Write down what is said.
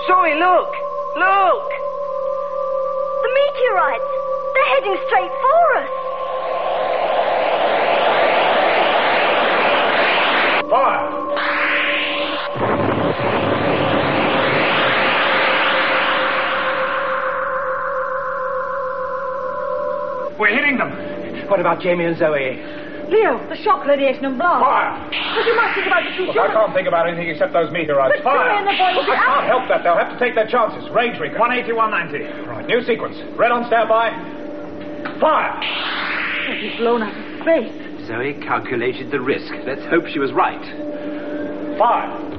Zoe, look! Look! The meteorites! They're heading straight for us! Fire! We're hitting them! What about Jamie and Zoe? Leo, the shock radiation and blast. Fire! But you must think about the two Look, I children. can't think about anything except those meteorites. But Fire! Zoe and the boy will be I out. can't help that. They'll have to take their chances. Range recon. 180, 190. Right, new sequence. Red on standby. Fire! He's blown out of space. Zoe calculated the risk. Let's hope she was right. Fire!